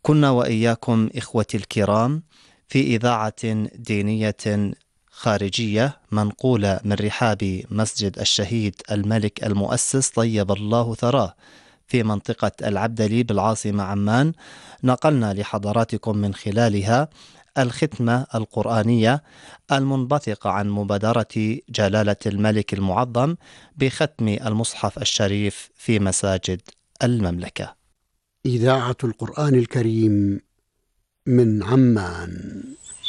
كنا وإياكم إخوتي الكرام في إذاعة دينية خارجية منقولة من رحاب مسجد الشهيد الملك المؤسس طيب الله ثراه في منطقة العبدلي بالعاصمة عمان. نقلنا لحضراتكم من خلالها الختمة القرآنية المنبثقة عن مبادرة جلالة الملك المعظم بختم المصحف الشريف في مساجد المملكة. إذاعة القرآن الكريم من عمان.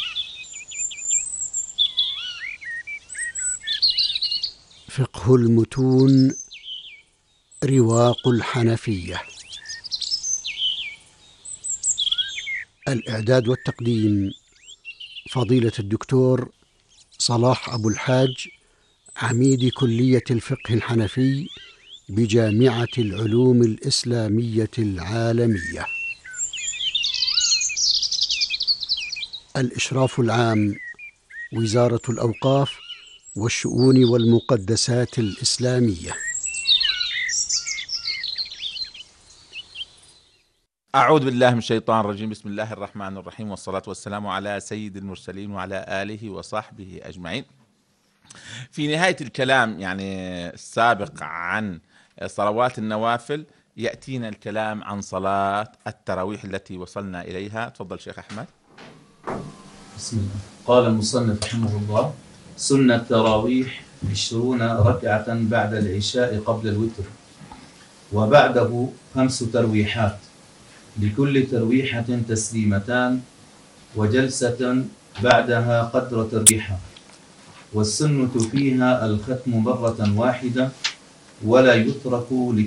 فقه المتون رواق الحنفية. الإعداد والتقديم فضيلة الدكتور صلاح أبو الحاج، عميد كلية الفقه الحنفي بجامعة العلوم الإسلامية العالمية. الإشراف العام وزارة الأوقاف والشؤون والمقدسات الإسلامية. أعوذ بالله من الشيطان الرجيم. بسم الله الرحمن الرحيم، والصلاة والسلام على سيد المرسلين وعلى آله وصحبه أجمعين. في نهاية الكلام السابق عن صلوات النوافل يأتينا الكلام عن صلاة التراويح التي وصلنا إليها. تفضل شيخ أحمد. بسم الله. قال المصنف رحمه الله: سنة التراويح 20 ركعة بعد العشاء قبل الوتر، وبعده 5 ترويحات، لكل ترويحة تسليمتان، وجلسة بعدها قدر ترويحة، والسنة فيها الختم مرة واحدة، ولا يترك